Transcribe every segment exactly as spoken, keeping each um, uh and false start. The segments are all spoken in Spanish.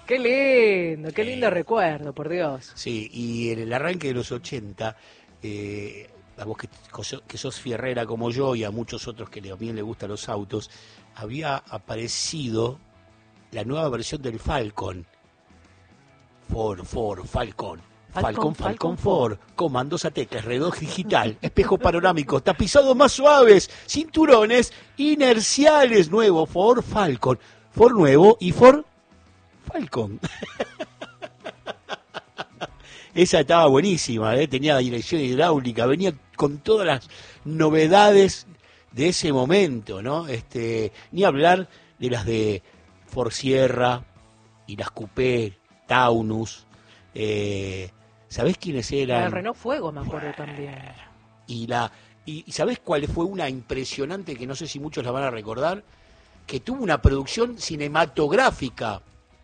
Qué lindo, qué lindo Eh, recuerdo, por Dios. Sí, y en el arranque de los ochenta, eh, a vos que, que sos fierrera como yo y a muchos otros que también le gustan los autos, había aparecido la nueva versión del Falcon. Ford, Ford, Falcon. Falcon, Falcon, Falcon Ford, comandos a teclas, reloj digital, espejo panorámico, tapizados más suaves, cinturones inerciales, nuevo Ford Falcon, Ford nuevo y Ford Falcon. Esa estaba buenísima, ¿eh? Tenía dirección hidráulica, venía con todas las novedades de ese momento, ¿no? Este, ni hablar de las de Ford Sierra y las Coupé, Taunus. Eh, ¿Sabés quiénes eran? El Renault Fuego, me acuerdo también. Y la y, y ¿sabés cuál fue una impresionante que no sé si muchos la van a recordar? Que tuvo una producción cinematográfica.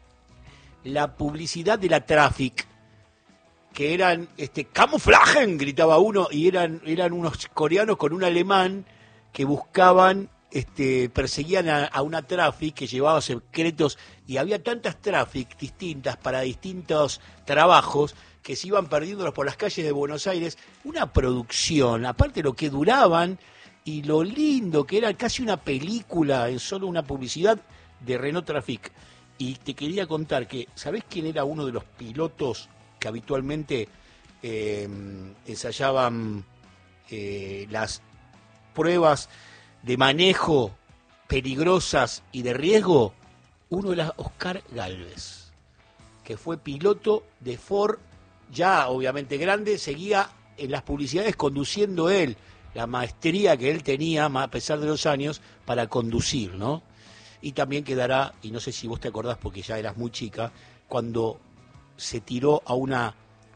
La publicidad de la Traffic, que eran este camuflajen, gritaba uno, y eran eran unos coreanos con un alemán que buscaban, este perseguían a, a una Traffic que llevaba secretos, y había tantas Traffic distintas para distintos trabajos que se iban perdiéndolos por las calles de Buenos Aires. Una producción, aparte lo que duraban y lo lindo que era, casi una película en solo una publicidad de Renault Traffic. Y te quería contar que, ¿sabés quién era uno de los pilotos que habitualmente eh, ensayaban eh, las pruebas de manejo peligrosas y de riesgo? Uno era Oscar Gálvez, que fue piloto de Ford, ya obviamente grande, seguía en las publicidades conduciendo él, la maestría que él tenía, a pesar de los años, para conducir, ¿no? Y también quedará, y no sé si vos te acordás porque ya eras muy chica, cuando se tiró a una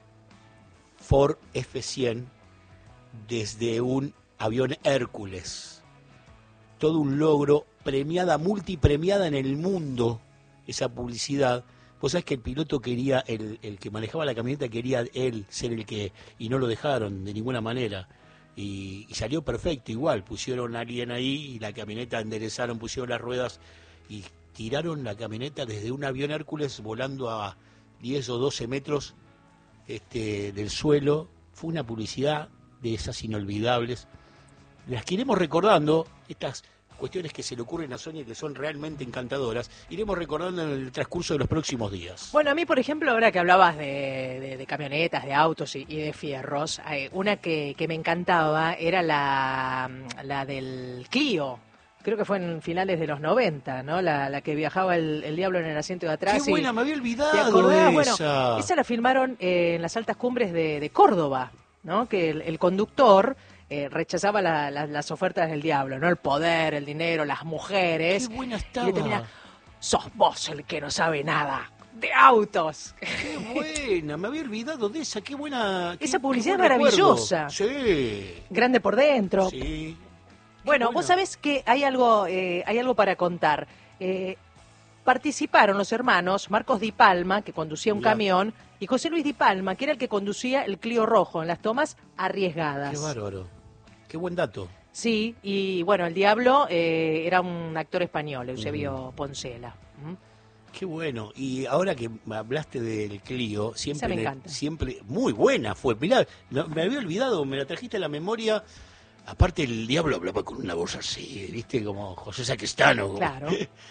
Ford F cien desde un avión Hércules. Todo un logro, premiada, multipremiada en el mundo, esa publicidad. Vos sabés que el piloto quería, el, el que manejaba la camioneta quería él ser el que, y no lo dejaron de ninguna manera. Y, y salió perfecto igual, pusieron a alguien ahí y la camioneta enderezaron, pusieron las ruedas y tiraron la camioneta desde un avión Hércules volando a diez o doce metros este, del suelo. Fue una publicidad de esas inolvidables. Las que iremos recordando, estas cuestiones que se le ocurren a Sonia que son realmente encantadoras, iremos recordando en el transcurso de los próximos días. Bueno, a mí, por ejemplo, ahora que hablabas de, de, de camionetas, de autos y, y de fierros, eh, una que, que me encantaba era la, la del Clio. Creo que fue en finales de los noventa, ¿no? La, la que viajaba el, el diablo en el asiento de atrás. ¡Qué buena! Y, me había olvidado ¿te acordás? de Bueno, esa. esa la filmaron eh, en las altas cumbres de, de Córdoba, ¿no? Que el, el conductor eh, rechazaba la, la, las ofertas del diablo, ¿no? El poder, el dinero, las mujeres. ¡Qué buena estaba! Y le termina, sos vos el que no sabe nada de autos. ¡Qué buena! Me había olvidado de esa. ¡Qué buena! Qué, Esa publicidad qué buen maravillosa. recuerdo. Sí. Grande por dentro. Sí. Bueno, Qué vos buena. sabés que hay algo, eh, hay algo para contar. Eh, participaron los hermanos Marcos Di Palma, que conducía un Mirá. camión, y José Luis Di Palma, que era el que conducía el Clio rojo en las tomas arriesgadas. Qué bárbaro. Qué buen dato. Sí, y bueno, el Diablo eh, era un actor español, Eusebio Poncela. ¿Mm? Qué bueno. Y ahora que me hablaste del Clio, siempre, Esa me le- encanta. siempre muy buena fue. Mirá, no- me había olvidado, me la trajiste a la memoria. Aparte el diablo hablaba con una voz así, viste, como José Sacristano. como- Claro.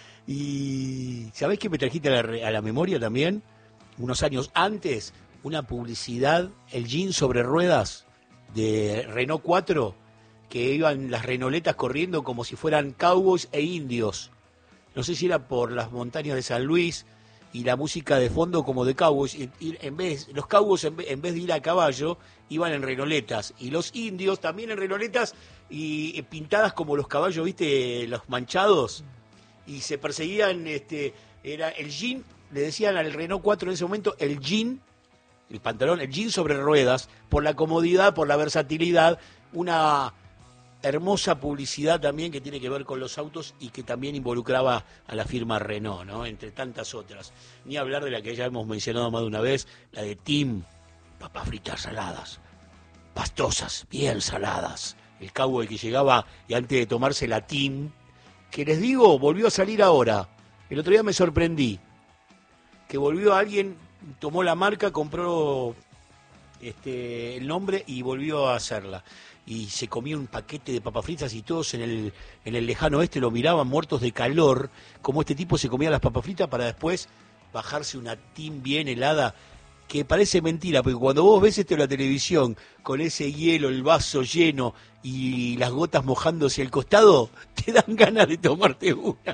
Y ¿sabés qué me trajiste a la, re- a la memoria también? Unos años antes, una publicidad, el jean sobre ruedas de Renault cuatro, que iban las renoletas corriendo como si fueran cowboys e indios. No sé si era por las montañas de San Luis y la música de fondo como de cowboys. Y, y en vez, los cowboys en vez, en vez de ir a caballo iban en renoletas, y los indios también en renoletas y, y pintadas como los caballos, viste, los manchados, y se perseguían. Este era el jean, le decían al Renault cuatro en ese momento el jean, el pantalón, el jean sobre ruedas, por la comodidad, por la versatilidad. Una hermosa publicidad también que tiene que ver con los autos y que también involucraba a la firma Renault, ¿no? Entre tantas otras. Ni hablar de la que ya hemos mencionado más de una vez, la de Tim, papas fritas saladas, pastosas, bien saladas. El cowboy que llegaba y antes de tomarse la Tim, que les digo, volvió a salir ahora. El otro día me sorprendí. que volvió alguien, tomó la marca, compró este el nombre y volvió a hacerla. Y se comía un paquete de papas fritas y todos en el, en el lejano oeste lo miraban muertos de calor, como este tipo se comía las papas fritas para después bajarse una tin bien helada, que parece mentira, porque cuando vos ves esto en la televisión, con ese hielo, el vaso lleno y las gotas mojándose al costado, te dan ganas de tomarte una.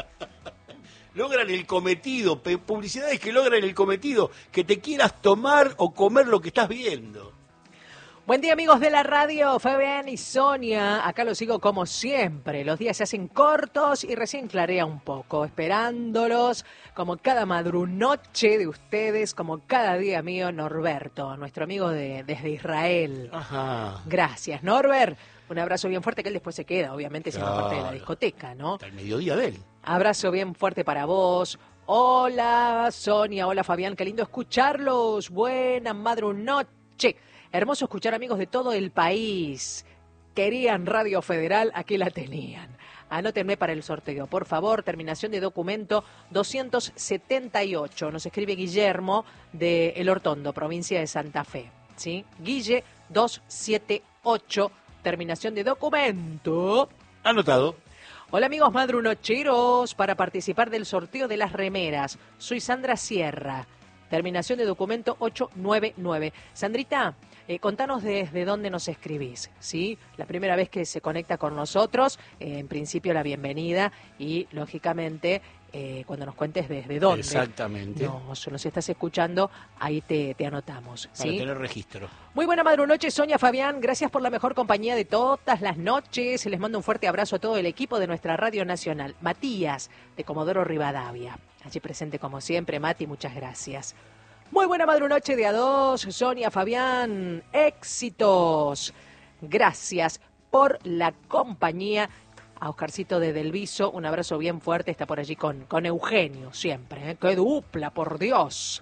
Logran el cometido, publicidades que logran el cometido, que te quieras tomar o comer lo que estás viendo. Buen día, amigos de la radio, Fabián y Sonia. Acá los sigo como siempre. Los días se hacen cortos y recién clarea un poco, esperándolos como cada madrunoche de ustedes, como cada día mío, Norberto, nuestro amigo de, desde Israel. Ajá. Gracias, Norbert. Un abrazo bien fuerte, que él después se queda, obviamente, siendo Claro. parte de la discoteca, ¿no? Hasta el mediodía de él. Abrazo bien fuerte para vos. Hola, Sonia. Hola, Fabián. Qué lindo escucharlos. Buena madrunoche. Hermoso escuchar amigos de todo el país. Querían Radio Federal, aquí la tenían. Anótenme para el sorteo, por favor. Terminación de documento doscientos setenta y ocho. Nos escribe Guillermo de El Hortondo, provincia de Santa Fe. ¿Sí? Guille doscientos setenta y ocho. Terminación de documento. Anotado. Hola amigos madrunocheros, para participar del sorteo de las remeras. Soy Sandra Sierra. Terminación de documento ochocientos noventa y nueve. Sandrita, eh, contanos desde dónde nos escribís, ¿sí? La primera vez que se conecta con nosotros, eh, en principio la bienvenida y, lógicamente, eh, cuando nos cuentes desde dónde. Exactamente. Nos, nos estás escuchando, ahí te, te anotamos, ¿sí? Para tener registro. Muy buena madrunoche, Sonia, Fabián. Gracias por la mejor compañía de todas las noches. Les mando un fuerte abrazo a todo el equipo de nuestra Radio Nacional. Matías, de Comodoro Rivadavia. Allí presente como siempre, Mati, muchas gracias. Muy buena madrunoche de a dos, Sonia, Fabián. Éxitos. Gracias por la compañía. A Oscarcito de Delviso, un abrazo bien fuerte. Está por allí con, con Eugenio siempre. ¿eh? ¡Qué dupla, por Dios!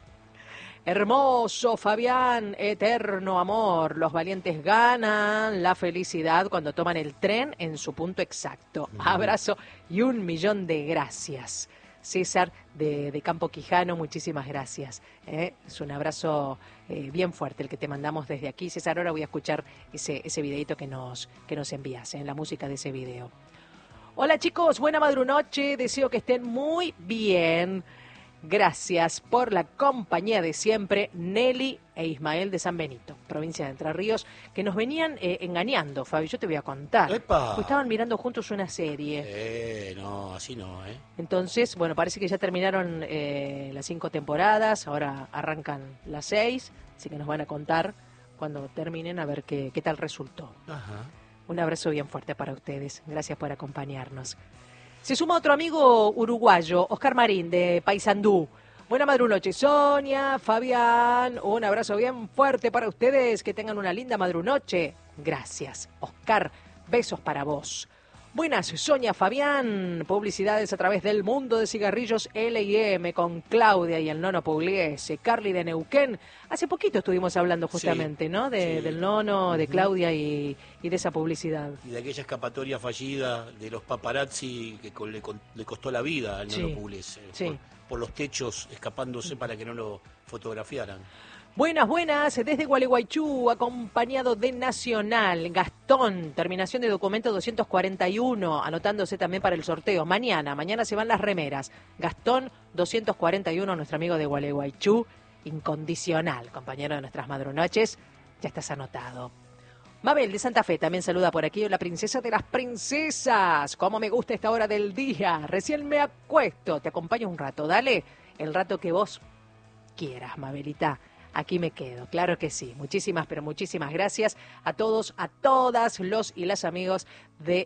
Hermoso, Fabián, eterno amor. Los valientes ganan la felicidad cuando toman el tren en su punto exacto. Abrazo y un millón de gracias. César de, de Campo Quijano, muchísimas gracias. ¿eh? Es un abrazo eh, bien fuerte el que te mandamos desde aquí. César, ahora voy a escuchar ese, ese videito que nos, que nos envías, ¿eh? la música de ese video. Hola chicos, buena madrunoche, deseo que estén muy bien. Gracias por la compañía de siempre, Nelly e Ismael de San Benito, provincia de Entre Ríos, que nos venían eh, engañando, Fabi, yo te voy a contar. ¡Epa! Pues estaban mirando juntos una serie. Eh, no, así no, ¿eh? Entonces, bueno, parece que ya terminaron eh, las cinco temporadas, ahora arrancan las seis, así que nos van a contar cuando terminen a ver qué, qué tal resultó. Ajá. Un abrazo bien fuerte para ustedes, gracias por acompañarnos. Se suma otro amigo uruguayo, Oscar Marín, de Paysandú. Buena madrunoche, Sonia, Fabián, un abrazo bien fuerte para ustedes, que tengan una linda madrunoche. Gracias, Oscar, besos para vos. Buenas, Sonia, Fabián, publicidades a través del mundo de cigarrillos L y M con Claudia y el Nono Pugliese, Carly de Neuquén. Hace poquito estuvimos hablando justamente, Sí, ¿no? De, sí. Del Nono, de Ujú. Claudia y, y de esa publicidad. Y de aquella escapatoria fallida de los paparazzi que con- le, con- le costó la vida al Sí, Nono Pugliese, sí. por, por los techos escapándose para que no lo fotografiaran. Buenas, buenas, desde Gualeguaychú, acompañado de Nacional, Gastón, terminación de documento doscientos cuarenta y uno, anotándose también para el sorteo. Mañana, mañana se van las remeras. Gastón, doscientos cuarenta y uno, nuestro amigo de Gualeguaychú, incondicional, compañero de nuestras madrunoches, ya estás anotado. Mabel de Santa Fe también saluda por aquí, la princesa de las princesas. Cómo me gusta esta hora del día, recién me acuesto, te acompaño un rato, dale, el rato que vos quieras, Mabelita. Aquí me quedo, claro que sí. Muchísimas, pero muchísimas gracias a todos, a todas los y las amigos de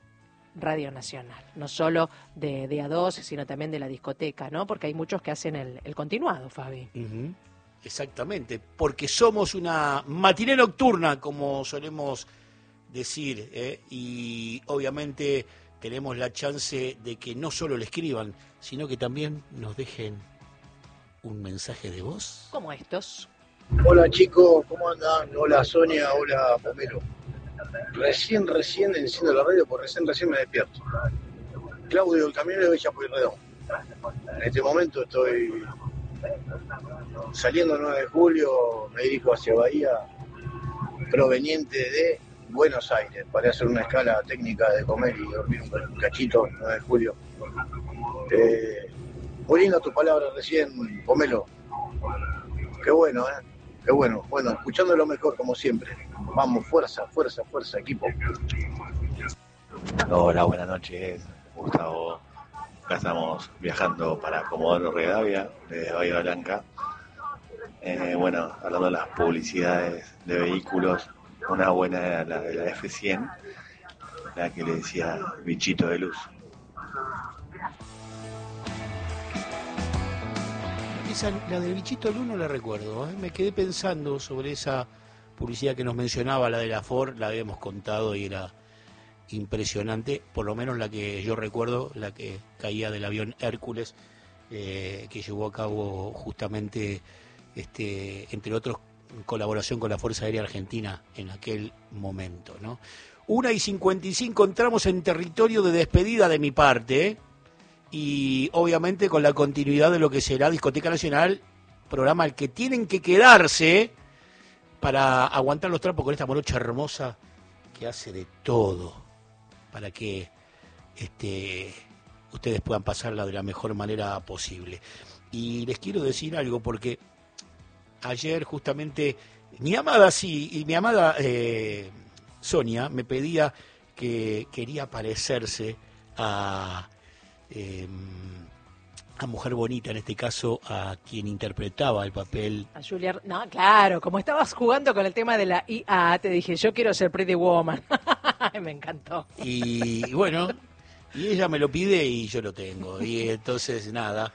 Radio Nacional. No solo de, de A dos, sino también de la discoteca, ¿no? Porque hay muchos que hacen el, el continuado, Fabi. Ujú. Exactamente, porque somos una matiné nocturna, como solemos decir, ¿eh? Y obviamente tenemos la chance de que no solo le escriban, sino que también nos dejen un mensaje de voz. Como estos. Hola chicos, ¿cómo andan? Hola Sonia, hola Pomelo. Recién, recién enciendo la radio porque recién, recién me despierto. Claudio, el camionero de Villa Pueyrredón. En este momento estoy Saliendo nueve de julio me dirijo hacia Bahía, proveniente de Buenos Aires, para hacer una escala técnica de comer y dormir un cachito, nueve de julio. Eh, muy linda tu palabra recién, Pomelo. Qué bueno, ¿eh? Qué bueno. Bueno, escuchando lo mejor, como siempre. Vamos, fuerza, fuerza, fuerza, equipo. Hola, buenas noches, Gustavo. Acá estamos viajando para Comodoro Rivadavia, desde Bahía Blanca. Eh, bueno, hablando de las publicidades de vehículos, una buena era la de la F cien, la que le decía bichito de luz. Esa, la del bichito de luz no la recuerdo, ¿eh? Me quedé pensando sobre esa publicidad que nos mencionaba, la de la Ford, la habíamos contado y era impresionante, por lo menos la que yo recuerdo, la que caía del avión Hércules, eh, que llevó a cabo justamente, este, entre otros, en colaboración con la Fuerza Aérea Argentina en aquel momento, ¿no? Una y cincuenta y cinco, entramos en territorio de despedida de mi parte, ¿eh? Y obviamente con la continuidad de lo que será Discoteca Nacional, programa al que tienen que quedarse para aguantar los trapos con esta morocha hermosa que hace de todo para que este, ustedes puedan pasarla de la mejor manera posible. Y les quiero decir algo, porque ayer justamente mi amada, sí, y mi amada eh, Sonia me pedía que quería parecerse a, eh, a Mujer Bonita, en este caso a quien interpretaba el papel. A Julia, no, claro, como estabas jugando con el tema de la I A, te dije, yo quiero ser Pretty Woman. Me encantó. Y bueno, y ella me lo pide y yo lo tengo. Y entonces, nada,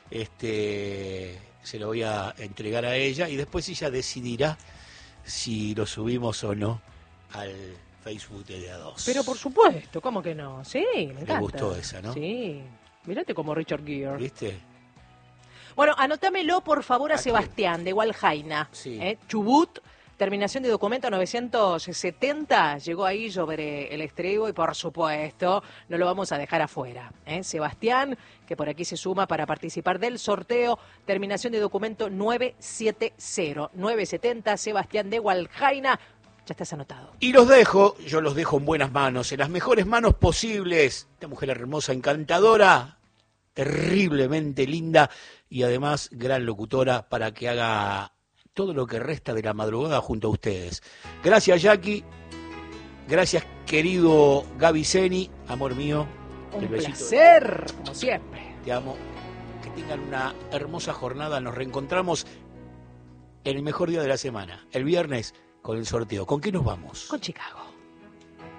este se lo voy a entregar a ella y después ella decidirá si lo subimos o no al Facebook de D A dos. Pero por supuesto, ¿cómo que no? Sí, me encanta. Me gustó esa, ¿no? Sí, mirate como Richard Gere. ¿Viste? Bueno, anótamelo por favor a, ¿A Sebastián quién? de Waljaina. Sí. ¿eh? Chubut, terminación de documento novecientos setenta, llegó ahí sobre el estribo y por supuesto no lo vamos a dejar afuera. ¿eh? Sebastián, que por aquí se suma para participar del sorteo, terminación de documento nueve setenta, nueve setenta, Sebastián de Waljaina. Ya estás anotado. Y los dejo, yo los dejo en buenas manos, en las mejores manos posibles. Esta mujer hermosa, encantadora, terriblemente linda y además gran locutora para que haga todo lo que resta de la madrugada junto a ustedes. Gracias, Jackie. Gracias, querido Gaby Zeni, amor mío. Un El besito. placer, como siempre. Te amo. Que tengan una hermosa jornada. Nos reencontramos en el mejor día de la semana, el viernes, con el sorteo. ¿Con qué nos vamos? Con Chicago.